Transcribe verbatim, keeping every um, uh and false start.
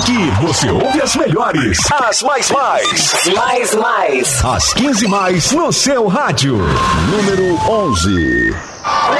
Aqui você ouve as melhores, as mais mais. Mais mais. As quinze mais no seu rádio. Número onze.